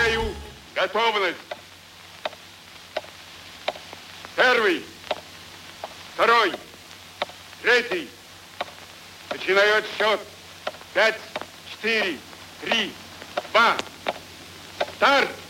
Объявляю готовность. Первый, второй, третий. Начинаю отсчет. 5, 4, 3, 2. Старт!